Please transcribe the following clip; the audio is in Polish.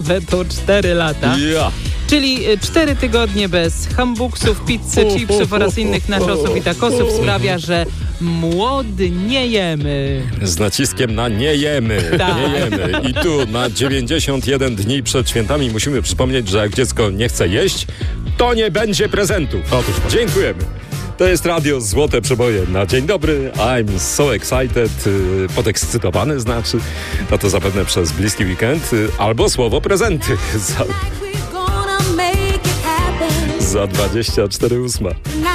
to 4 lata. Ja. Czyli 4 tygodnie bez hambuksów, pizzy, chipsów oraz innych nachosów i takosów sprawia, że młodniejemy. Z naciskiem na nie jemy. Tak. Nie jemy. I tu na 91 dni przed świętami musimy przypomnieć, że jak dziecko nie chce jeść, to nie będzie prezentów. Otóż dziękujemy. To jest radio Złote Przeboje na dzień dobry. I'm so excited. Podekscytowany znaczy. No to zapewne przez bliski weekend. Albo słowo prezenty. Za 24:08.